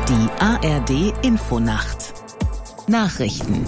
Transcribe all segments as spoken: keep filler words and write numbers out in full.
Die A R D-Infonacht. Nachrichten.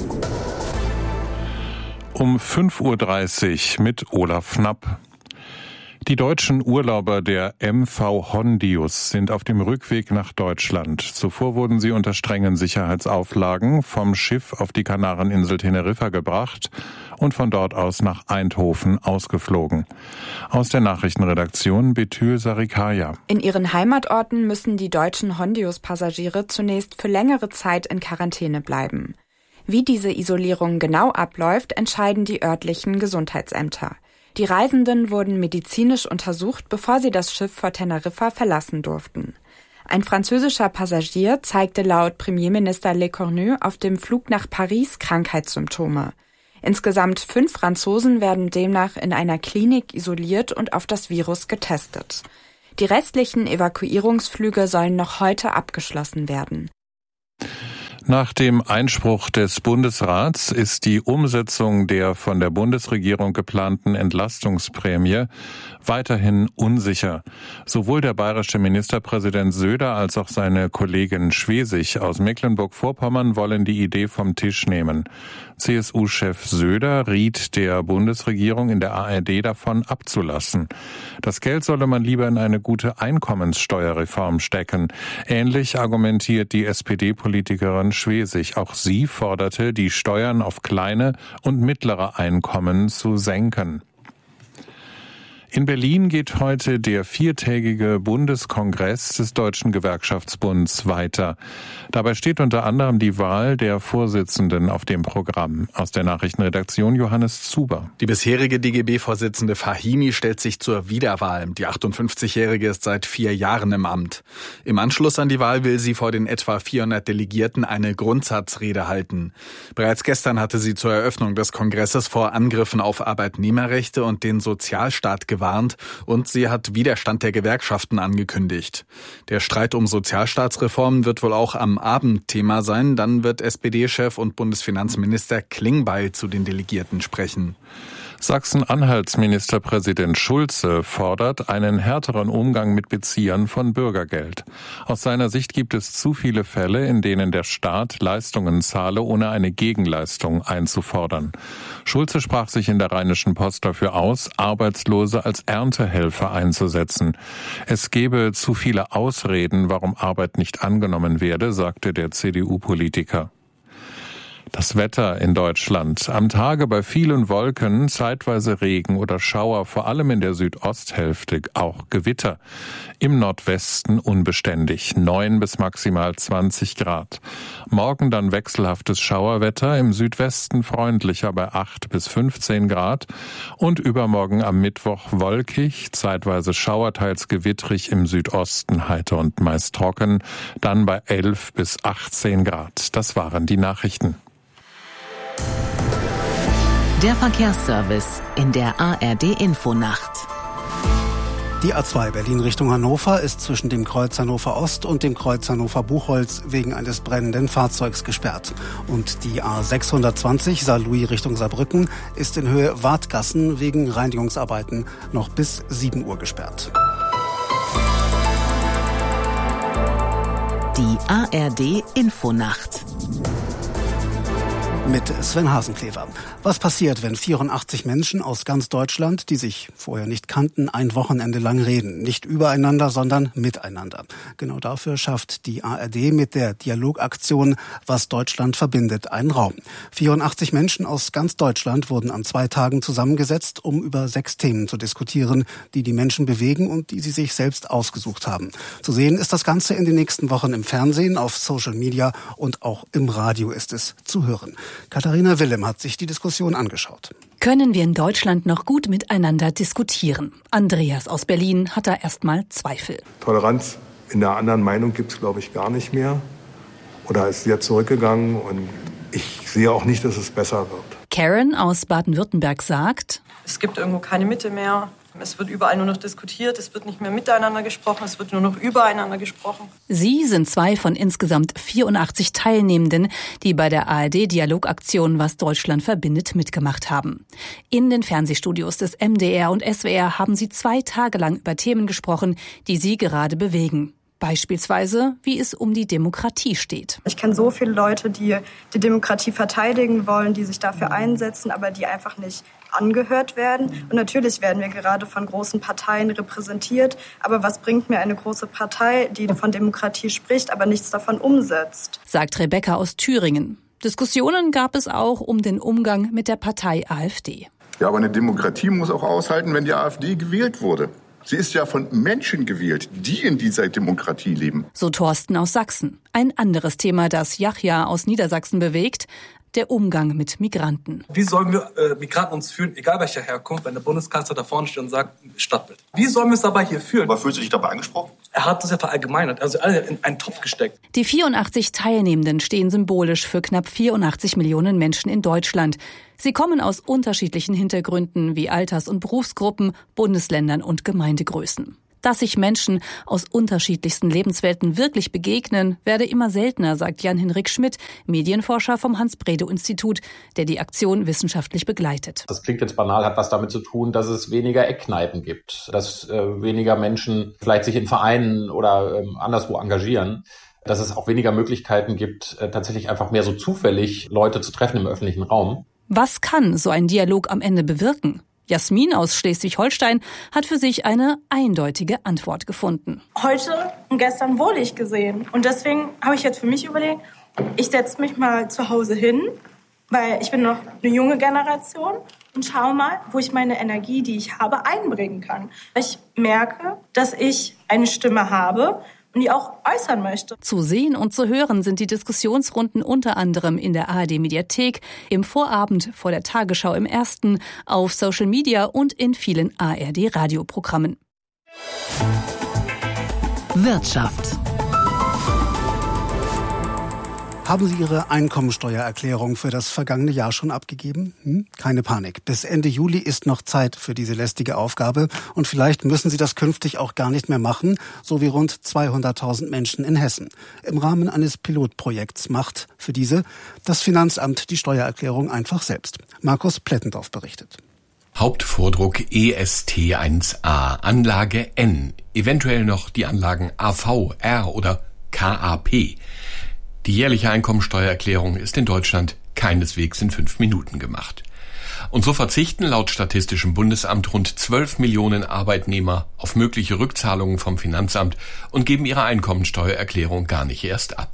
Um fünf Uhr dreißig mit Olaf Knapp. Die deutschen Urlauber der M V Hondius sind auf dem Rückweg nach Deutschland. Zuvor wurden sie unter strengen Sicherheitsauflagen vom Schiff auf die Kanareninsel Teneriffa gebracht und von dort aus nach Eindhoven ausgeflogen. Aus der Nachrichtenredaktion Betül Sarikaya. In ihren Heimatorten müssen die deutschen Hondius-Passagiere zunächst für längere Zeit in Quarantäne bleiben. Wie diese Isolierung genau abläuft, entscheiden die örtlichen Gesundheitsämter. Die Reisenden wurden medizinisch untersucht, bevor sie das Schiff vor Teneriffa verlassen durften. Ein französischer Passagier zeigte laut Premierminister Lecornu auf dem Flug nach Paris Krankheitssymptome. Insgesamt fünf Franzosen werden demnach in einer Klinik isoliert und auf das Virus getestet. Die restlichen Evakuierungsflüge sollen noch heute abgeschlossen werden. Nach dem Einspruch des Bundesrats ist die Umsetzung der von der Bundesregierung geplanten Entlastungsprämie weiterhin unsicher. Sowohl der bayerische Ministerpräsident Söder als auch seine Kollegin Schwesig aus Mecklenburg-Vorpommern wollen die Idee vom Tisch nehmen. C S U-Chef Söder riet der Bundesregierung in der A R D davon abzulassen. Das Geld solle man lieber in eine gute Einkommenssteuerreform stecken. Ähnlich argumentiert die S P D-Politikerin Schwesig. Auch sie forderte, die Steuern auf kleine und mittlere Einkommen zu senken. In Berlin geht heute der viertägige Bundeskongress des Deutschen Gewerkschaftsbunds weiter. Dabei steht unter anderem die Wahl der Vorsitzenden auf dem Programm. Aus der Nachrichtenredaktion Johannes Zuber. Die bisherige D G B-Vorsitzende Fahimi stellt sich zur Wiederwahl. Die achtundfünfzigjährige ist seit vier Jahren im Amt. Im Anschluss an die Wahl will sie vor den etwa vierhundert Delegierten eine Grundsatzrede halten. Bereits gestern hatte sie zur Eröffnung des Kongresses vor Angriffen auf Arbeitnehmerrechte und den Sozialstaat gewarnt. Warnt und sie hat Widerstand der Gewerkschaften angekündigt. Der Streit um Sozialstaatsreformen wird wohl auch am Abend Thema sein. Dann wird S P D-Chef und Bundesfinanzminister Klingbeil zu den Delegierten sprechen. Sachsen-Anhalts Ministerpräsident Schulze fordert einen härteren Umgang mit Beziehern von Bürgergeld. Aus seiner Sicht gibt es zu viele Fälle, in denen der Staat Leistungen zahle, ohne eine Gegenleistung einzufordern. Schulze sprach sich in der Rheinischen Post dafür aus, Arbeitslose als Erntehelfer einzusetzen. Es gebe zu viele Ausreden, warum Arbeit nicht angenommen werde, sagte der C D U-Politiker. Das Wetter in Deutschland. Am Tage bei vielen Wolken, zeitweise Regen oder Schauer, vor allem in der Südosthälfte auch Gewitter. Im Nordwesten unbeständig, neun bis maximal zwanzig Grad. Morgen dann wechselhaftes Schauerwetter, im Südwesten freundlicher bei acht bis fünfzehn Grad. Und übermorgen am Mittwoch wolkig, zeitweise Schauer, teils gewittrig, im Südosten heiter und meist trocken, dann bei elf bis achtzehn Grad. Das waren die Nachrichten. Der Verkehrsservice in der A R D-Infonacht. Die A zwei Berlin Richtung Hannover ist zwischen dem Kreuz Hannover Ost und dem Kreuz Hannover Buchholz wegen eines brennenden Fahrzeugs gesperrt. Und die A sechshundertzwanzig Saarlouis Richtung Saarbrücken ist in Höhe Wartgassen wegen Reinigungsarbeiten noch bis sieben Uhr gesperrt. Die A R D-Infonacht. Mit Sven Hasenklever. Was passiert, wenn vierundachtzig Menschen aus ganz Deutschland, die sich vorher nicht kannten, ein Wochenende lang reden? Nicht übereinander, sondern miteinander. Genau dafür schafft die A R D mit der Dialogaktion Was Deutschland verbindet einen Raum. vierundachtzig Menschen aus ganz Deutschland wurden an zwei Tagen zusammengesetzt, um über sechs Themen zu diskutieren, die die Menschen bewegen und die sie sich selbst ausgesucht haben. Zu sehen ist das Ganze in den nächsten Wochen im Fernsehen, auf Social Media und auch im Radio ist es zu hören. Katharina Willem hat sich die Diskussion angeschaut. Können wir in Deutschland noch gut miteinander diskutieren? Andreas aus Berlin hat da erstmal Zweifel. Toleranz in der anderen Meinung gibt es, glaube ich, gar nicht mehr. Oder ist sehr zurückgegangen und ich sehe auch nicht, dass es besser wird. Karen aus Baden-Württemberg sagt: Es gibt irgendwo keine Mitte mehr. Es wird überall nur noch diskutiert, es wird nicht mehr miteinander gesprochen, es wird nur noch übereinander gesprochen. Sie sind zwei von insgesamt vierundachtzig Teilnehmenden, die bei der A R D-Dialogaktion Was Deutschland verbindet mitgemacht haben. In den Fernsehstudios des M D R und S W R haben sie zwei Tage lang über Themen gesprochen, die sie gerade bewegen. Beispielsweise, wie es um die Demokratie steht. Ich kenne so viele Leute, die die Demokratie verteidigen wollen, die sich dafür einsetzen, aber die einfach nicht angehört werden. Und natürlich werden wir gerade von großen Parteien repräsentiert. Aber was bringt mir eine große Partei, die von Demokratie spricht, aber nichts davon umsetzt? Sagt Rebecca aus Thüringen. Diskussionen gab es auch um den Umgang mit der Partei AfD. Ja, aber eine Demokratie muss auch aushalten, wenn die AfD gewählt wurde. Sie ist ja von Menschen gewählt, die in dieser Demokratie leben. So Thorsten aus Sachsen. Ein anderes Thema, das Yahya aus Niedersachsen bewegt: der Umgang mit Migranten. Wie sollen wir äh, Migranten uns fühlen, egal welcher Herkunft, wenn der Bundeskanzler da vorne steht und sagt, Stadtbild? Wie sollen wir es dabei hier fühlen? Aber fühlst du dich dabei angesprochen? Er hat das ja verallgemeinert, also alle in einen Topf gesteckt. Die vierundachtzig Teilnehmenden stehen symbolisch für knapp vierundachtzig Millionen Menschen in Deutschland. Sie kommen aus unterschiedlichen Hintergründen wie Alters- und Berufsgruppen, Bundesländern und Gemeindegrößen. Dass sich Menschen aus unterschiedlichsten Lebenswelten wirklich begegnen, werde immer seltener, sagt Jan-Henrik Schmidt, Medienforscher vom Hans-Bredow-Institut, der die Aktion wissenschaftlich begleitet. Das klingt jetzt banal, hat was damit zu tun, dass es weniger Eckkneipen gibt, dass äh, weniger Menschen vielleicht sich in Vereinen oder äh, anderswo engagieren, dass es auch weniger Möglichkeiten gibt, äh, tatsächlich einfach mehr so zufällig Leute zu treffen im öffentlichen Raum. Was kann so ein Dialog am Ende bewirken? Jasmin aus Schleswig-Holstein hat für sich eine eindeutige Antwort gefunden. Heute und gestern wurde ich gesehen. Und deswegen habe ich jetzt für mich überlegt, ich setze mich mal zu Hause hin, weil ich bin noch eine junge Generation, und schaue mal, wo ich meine Energie, die ich habe, einbringen kann. Ich merke, dass ich eine Stimme habe und die auch äußern möchte. Zu sehen und zu hören sind die Diskussionsrunden unter anderem in der A R D-Mediathek, im Vorabend vor der Tagesschau im Ersten, auf Social Media und in vielen A R D-Radioprogrammen. Wirtschaft. Haben Sie Ihre Einkommensteuererklärung für das vergangene Jahr schon abgegeben? Hm? Keine Panik. Bis Ende Juli ist noch Zeit für diese lästige Aufgabe. Und vielleicht müssen Sie das künftig auch gar nicht mehr machen, so wie rund zweihunderttausend Menschen in Hessen. Im Rahmen eines Pilotprojekts macht für diese das Finanzamt die Steuererklärung einfach selbst. Markus Plettendorf berichtet. Hauptvordruck E S T eins a, Anlage N, eventuell noch die Anlagen A V, R oder K A P. Die jährliche Einkommensteuererklärung ist in Deutschland keineswegs in fünf Minuten gemacht. Und so verzichten laut Statistischem Bundesamt rund zwölf Millionen Arbeitnehmer auf mögliche Rückzahlungen vom Finanzamt und geben ihre Einkommensteuererklärung gar nicht erst ab.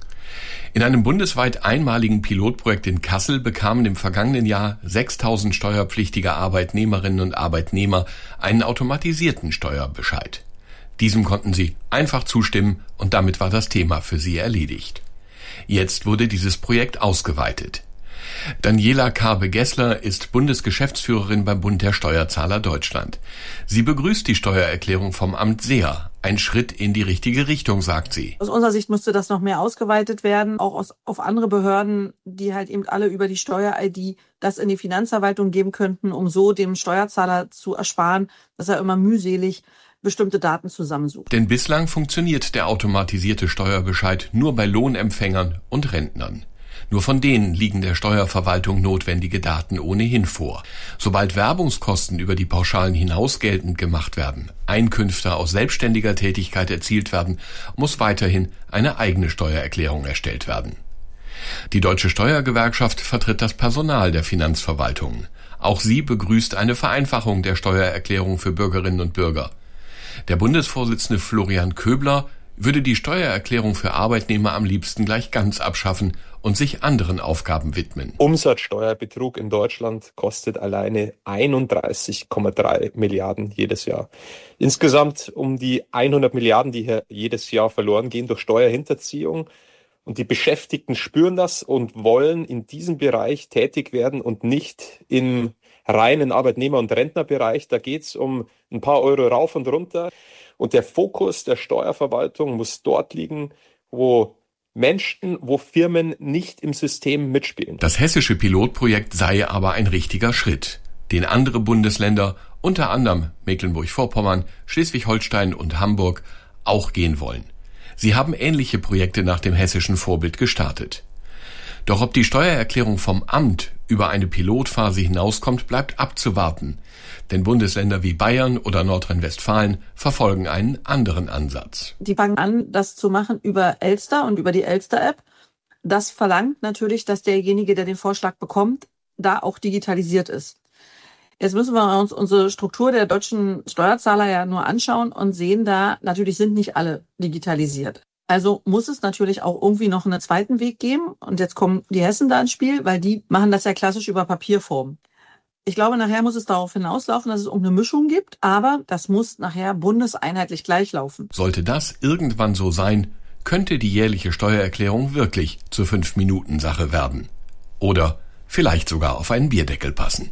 In einem bundesweit einmaligen Pilotprojekt in Kassel bekamen im vergangenen Jahr sechstausend steuerpflichtige Arbeitnehmerinnen und Arbeitnehmer einen automatisierten Steuerbescheid. Diesem konnten sie einfach zustimmen und damit war das Thema für sie erledigt. Jetzt wurde dieses Projekt ausgeweitet. Daniela Karbe-Gessler ist Bundesgeschäftsführerin beim Bund der Steuerzahler Deutschland. Sie begrüßt die Steuererklärung vom Amt sehr. Ein Schritt in die richtige Richtung, sagt sie. Aus unserer Sicht müsste das noch mehr ausgeweitet werden, auch aus, auf andere Behörden, die halt eben alle über die Steuer-I D das in die Finanzverwaltung geben könnten, um so dem Steuerzahler zu ersparen, dass er immer mühselig bestimmte Daten zusammensucht. Denn bislang funktioniert der automatisierte Steuerbescheid nur bei Lohnempfängern und Rentnern. Nur von denen liegen der Steuerverwaltung notwendige Daten ohnehin vor. Sobald Werbungskosten über die Pauschalen hinaus geltend gemacht werden, Einkünfte aus selbstständiger Tätigkeit erzielt werden, muss weiterhin eine eigene Steuererklärung erstellt werden. Die Deutsche Steuergewerkschaft vertritt das Personal der Finanzverwaltungen. Auch sie begrüßt eine Vereinfachung der Steuererklärung für Bürgerinnen und Bürger. Der Bundesvorsitzende Florian Köbler würde die Steuererklärung für Arbeitnehmer am liebsten gleich ganz abschaffen und sich anderen Aufgaben widmen. Umsatzsteuerbetrug in Deutschland kostet alleine einunddreißig Komma drei Milliarden jedes Jahr. Insgesamt um die hundert Milliarden, die hier jedes Jahr verloren gehen durch Steuerhinterziehung. Und die Beschäftigten spüren das und wollen in diesem Bereich tätig werden und nicht im reinen Arbeitnehmer- und Rentnerbereich. Da geht es um ein paar Euro rauf und runter. Und der Fokus der Steuerverwaltung muss dort liegen, wo Menschen, wo Firmen nicht im System mitspielen. Das hessische Pilotprojekt sei aber ein richtiger Schritt, den andere Bundesländer, unter anderem Mecklenburg-Vorpommern, Schleswig-Holstein und Hamburg, auch gehen wollen. Sie haben ähnliche Projekte nach dem hessischen Vorbild gestartet. Doch ob die Steuererklärung vom Amt über eine Pilotphase hinauskommt, bleibt abzuwarten. Denn Bundesländer wie Bayern oder Nordrhein-Westfalen verfolgen einen anderen Ansatz. Die fangen an, das zu machen über Elster und über die Elster-App. Das verlangt natürlich, dass derjenige, der den Vorschlag bekommt, da auch digitalisiert ist. Jetzt müssen wir uns unsere Struktur der deutschen Steuerzahler ja nur anschauen und sehen da, natürlich sind nicht alle digitalisiert. Also muss es natürlich auch irgendwie noch einen zweiten Weg geben. Und jetzt kommen die Hessen da ins Spiel, weil die machen das ja klassisch über Papierform. Ich glaube, nachher muss es darauf hinauslaufen, dass es um eine Mischung gibt, aber das muss nachher bundeseinheitlich gleich laufen. Sollte das irgendwann so sein, könnte die jährliche Steuererklärung wirklich zur Fünf-Minuten-Sache werden. Oder vielleicht sogar auf einen Bierdeckel passen.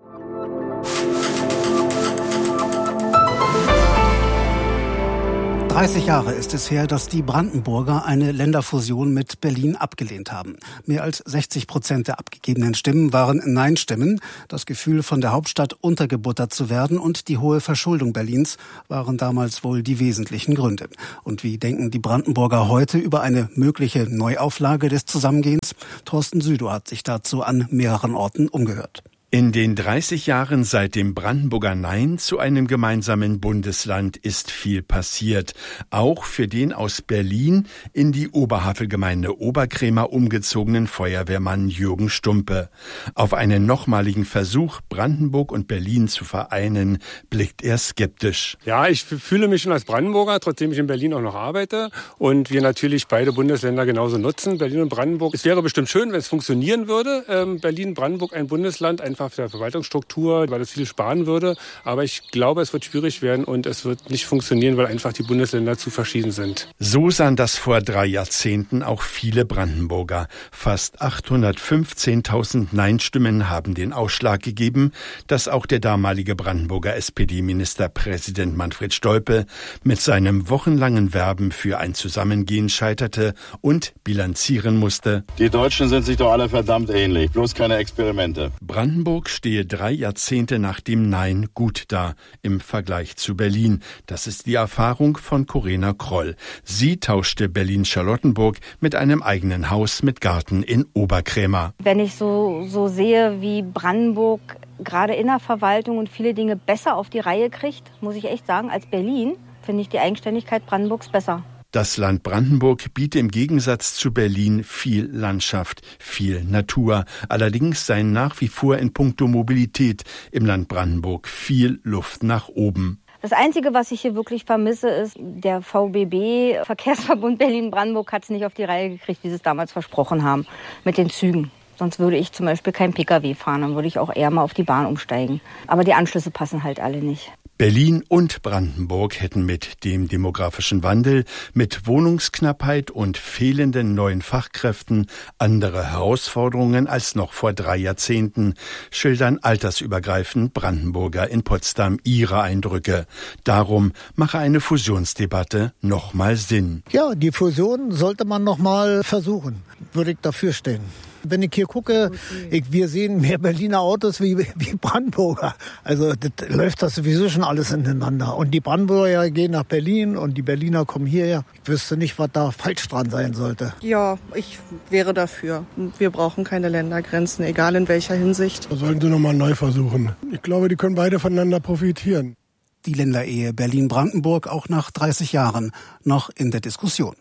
dreißig Jahre ist es her, dass die Brandenburger eine Länderfusion mit Berlin abgelehnt haben. Mehr als sechzig Prozent der abgegebenen Stimmen waren Nein-Stimmen. Das Gefühl, von der Hauptstadt untergebuttert zu werden und die hohe Verschuldung Berlins waren damals wohl die wesentlichen Gründe. Und wie denken die Brandenburger heute über eine mögliche Neuauflage des Zusammengehens? Thorsten Südow hat sich dazu an mehreren Orten umgehört. In den dreißig Jahren seit dem Brandenburger Nein zu einem gemeinsamen Bundesland ist viel passiert. Auch für den aus Berlin in die Oberhavelgemeinde Oberkrämer umgezogenen Feuerwehrmann Jürgen Stumpe. Auf einen nochmaligen Versuch, Brandenburg und Berlin zu vereinen, blickt er skeptisch. Ja, ich fühle mich schon als Brandenburger, trotzdem ich in Berlin auch noch arbeite und wir natürlich beide Bundesländer genauso nutzen, Berlin und Brandenburg. Es wäre bestimmt schön, wenn es funktionieren würde, ähm, Berlin, Brandenburg, ein Bundesland, einfach der Verwaltungsstruktur, weil das viel sparen würde. Aber ich glaube, es wird schwierig werden und es wird nicht funktionieren, weil einfach die Bundesländer zu verschieden sind. So sahen das vor drei Jahrzehnten auch viele Brandenburger. Fast achthundertfünfzehntausend Nein-Stimmen haben den Ausschlag gegeben, dass auch der damalige Brandenburger S P D-Ministerpräsident Manfred Stolpe mit seinem wochenlangen Werben für ein Zusammengehen scheiterte und bilanzieren musste. Die Deutschen sind sich doch alle verdammt ähnlich, bloß keine Experimente. Brandenburg stehe drei Jahrzehnte nach dem Nein gut da im Vergleich zu Berlin. Das ist die Erfahrung von Corinna Kroll. Sie tauschte Berlin-Charlottenburg mit einem eigenen Haus mit Garten in Oberkrämer. Wenn ich so, so sehe, wie Brandenburg gerade in der Verwaltung und viele Dinge besser auf die Reihe kriegt, muss ich echt sagen, als Berlin, finde ich die Eigenständigkeit Brandenburgs besser. Das Land Brandenburg biete im Gegensatz zu Berlin viel Landschaft, viel Natur. Allerdings sei nach wie vor in puncto Mobilität im Land Brandenburg viel Luft nach oben. Das Einzige, was ich hier wirklich vermisse, ist, der V B B, Verkehrsverbund Berlin-Brandenburg, hat es nicht auf die Reihe gekriegt, wie sie es damals versprochen haben, mit den Zügen. Sonst würde ich zum Beispiel kein Pkw fahren, dann würde ich auch eher mal auf die Bahn umsteigen. Aber die Anschlüsse passen halt alle nicht. Berlin und Brandenburg hätten mit dem demografischen Wandel, mit Wohnungsknappheit und fehlenden neuen Fachkräften andere Herausforderungen als noch vor drei Jahrzehnten, schildern altersübergreifend Brandenburger in Potsdam ihre Eindrücke. Darum mache eine Fusionsdebatte nochmal Sinn. Ja, die Fusion sollte man nochmal versuchen, würde ich dafür stehen. Wenn ich hier gucke, ich, wir sehen mehr Berliner Autos wie, wie Brandenburger. Also das läuft das sowieso schon alles ineinander. Und die Brandenburger gehen nach Berlin und die Berliner kommen hierher. Ich wüsste nicht, was da falsch dran sein sollte. Ja, ich wäre dafür. Wir brauchen keine Ländergrenzen, egal in welcher Hinsicht. Das sollten sie nochmal neu versuchen. Ich glaube, die können beide voneinander profitieren. Die Länderehe Berlin-Brandenburg auch nach dreißig Jahren noch in der Diskussion.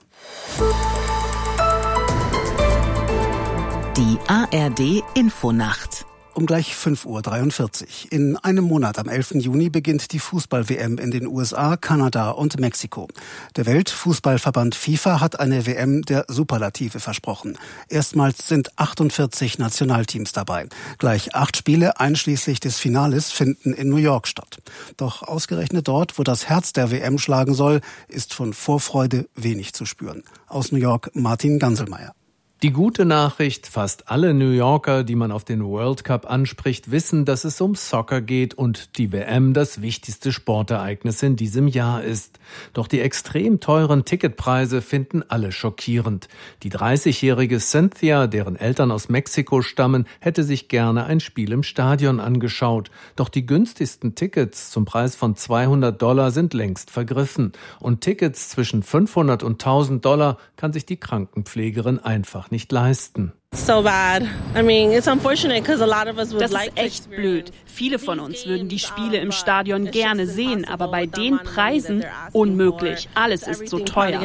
Die A R D-Infonacht. Um gleich fünf Uhr dreiundvierzig. In einem Monat, am elften Juni, beginnt die Fußball-W M in den U S A, Kanada und Mexiko. Der Weltfußballverband FIFA hat eine W M der Superlative versprochen. Erstmals sind achtundvierzig Nationalteams dabei. Gleich acht Spiele, einschließlich des Finales, finden in New York statt. Doch ausgerechnet dort, wo das Herz der W M schlagen soll, ist von Vorfreude wenig zu spüren. Aus New York Martin Ganselmeier. Die gute Nachricht, fast alle New Yorker, die man auf den World Cup anspricht, wissen, dass es um Soccer geht und die W M das wichtigste Sportereignis in diesem Jahr ist. Doch die extrem teuren Ticketpreise finden alle schockierend. Die dreißigjährige Cynthia, deren Eltern aus Mexiko stammen, hätte sich gerne ein Spiel im Stadion angeschaut. Doch die günstigsten Tickets zum Preis von zweihundert Dollar sind längst vergriffen. Und Tickets zwischen fünfhundert und tausend Dollar kann sich die Krankenpflegerin einfach nicht leisten. So bad. I mean, it's unfortunate because a lot of us would Das like ist echt blöd. Viele von uns würden die Spiele im Stadion gerne sehen, aber bei den Preisen unmöglich. Alles ist so teuer.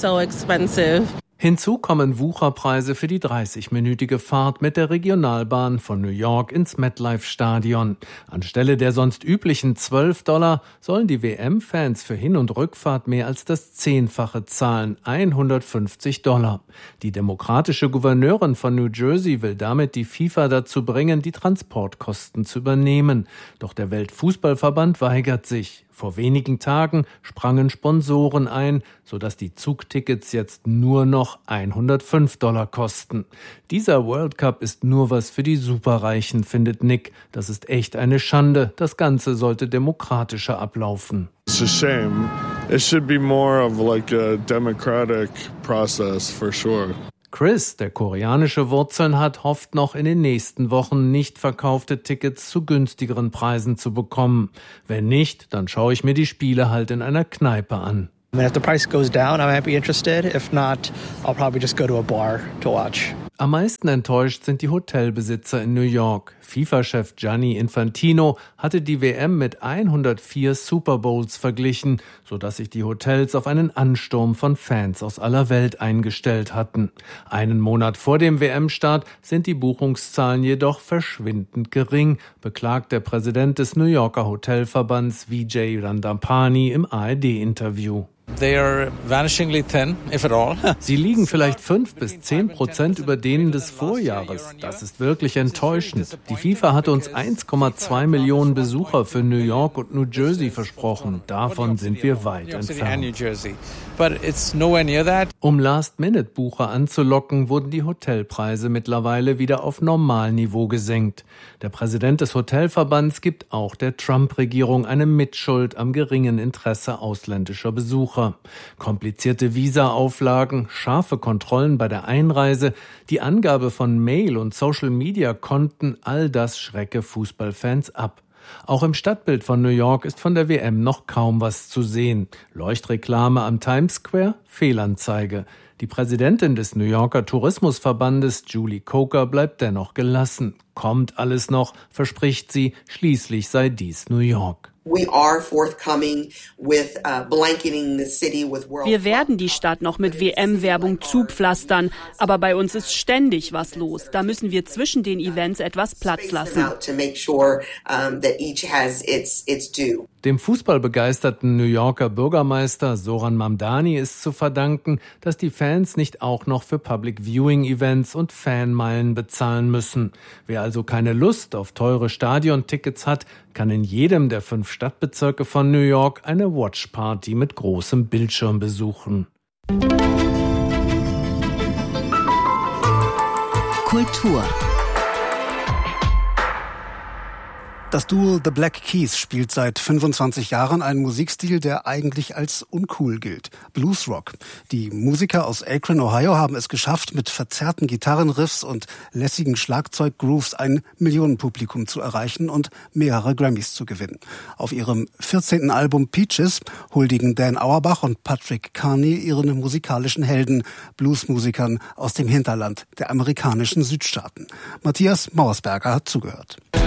Hinzu kommen Wucherpreise für die dreißigminütige Fahrt mit der Regionalbahn von New York ins MetLife-Stadion. Anstelle der sonst üblichen zwölf Dollar sollen die W M-Fans für Hin- und Rückfahrt mehr als das Zehnfache zahlen, hundertfünfzig Dollar. Die demokratische Gouverneurin von New Jersey will damit die FIFA dazu bringen, die Transportkosten zu übernehmen. Doch der Weltfußballverband weigert sich. Vor wenigen Tagen sprangen Sponsoren ein, sodass die Zugtickets jetzt nur noch hundertfünf Dollar kosten. Dieser World Cup ist nur was für die Superreichen, findet Nick. Das ist echt eine Schande. Das Ganze sollte demokratischer ablaufen. It's a shame. It should be more of like a democratic process for sure. Chris, der koreanische Wurzeln hat, hofft noch in den nächsten Wochen nicht verkaufte Tickets zu günstigeren Preisen zu bekommen. Wenn nicht, dann schaue ich mir die Spiele halt in einer Kneipe an. I mean, if the price goes down, I might be interested. If not, I'll probably just go to a bar to watch. Am meisten enttäuscht sind die Hotelbesitzer in New York. FIFA-Chef Gianni Infantino hatte die W M mit hundertvier Super Bowls verglichen, sodass sich die Hotels auf einen Ansturm von Fans aus aller Welt eingestellt hatten. Einen Monat vor dem W M-Start sind die Buchungszahlen jedoch verschwindend gering, beklagt der Präsident des New Yorker Hotelverbands Vijay Randapani im A R D-Interview. They are vanishingly thin, if at all. Sie liegen vielleicht fünf bis zehn Prozent über denen des Vorjahres. Das ist wirklich enttäuschend. Die FIFA hatte uns eins Komma zwei Millionen Besucher für New York und New Jersey versprochen. Davon sind wir weit entfernt. Um Last-Minute-Bucher anzulocken, wurden die Hotelpreise mittlerweile wieder auf Normalniveau gesenkt. Der Präsident des Hotelverbands gibt auch der Trump-Regierung eine Mitschuld am geringen Interesse ausländischer Besucher. Komplizierte Visa-Auflagen, scharfe Kontrollen bei der Einreise, die Angabe von Mail- und Social-Media-Konten, all das schrecke Fußballfans ab. Auch im Stadtbild von New York ist von der W M noch kaum was zu sehen. Leuchtreklame am Times Square, Fehlanzeige. Die Präsidentin des New Yorker Tourismusverbandes, Julie Coker, bleibt dennoch gelassen. Kommt alles noch, verspricht sie, schließlich sei dies New York. We are forthcoming with uh, blanketing the city with world. Wir werden die Stadt noch mit W M-Werbung zupflastern, aber bei uns ist ständig was los. Da müssen wir zwischen den Events etwas Platz lassen. Dem fußballbegeisterten New Yorker Bürgermeister Zoran Mamdani ist zu verdanken, dass die Fans nicht auch noch für Public-Viewing-Events und Fanmeilen bezahlen müssen. Wer also keine Lust auf teure Stadiontickets hat, kann in jedem der fünf Stadtbezirke von New York eine Watchparty mit großem Bildschirm besuchen. Kultur. Das Duo The Black Keys spielt seit fünfundzwanzig Jahren einen Musikstil, der eigentlich als uncool gilt. Bluesrock. Die Musiker aus Akron, Ohio, haben es geschafft, mit verzerrten Gitarrenriffs und lässigen Schlagzeuggrooves ein Millionenpublikum zu erreichen und mehrere Grammys zu gewinnen. Auf ihrem vierzehnten Album Peaches huldigen Dan Auerbach und Patrick Carney ihren musikalischen Helden, Bluesmusikern aus dem Hinterland der amerikanischen Südstaaten. Matthias Mauersberger hat zugehört.